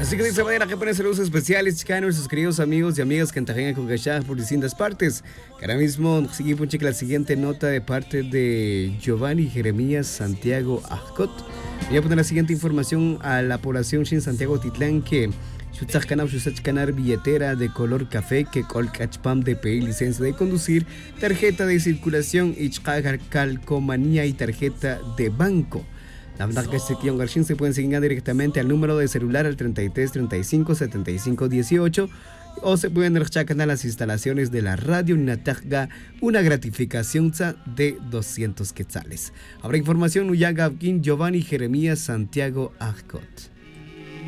Así que de esa manera que ponen saludos especiales, chicas, a nuestros queridos amigos y amigas que entregan con gachadas por distintas partes. Que ahora mismo seguimos con la siguiente nota de parte de Giovanni Jeremías Santiago Ajcot. Voy a poner la siguiente información a la población en Santiago Titlán que Canar billetera de color café que colcachpam de pedir licencia de conducir, tarjeta de circulación y calcomanía y tarjeta de banco. La verdad que este Kion Garchin se pueden seguir directamente al número de celular al 33 35 75 18 o se pueden rechacar a las instalaciones de la radio Natajga una gratificación de 200 quetzales. Habrá información Uyaga Giovanni Jeremías Santiago Ajcot.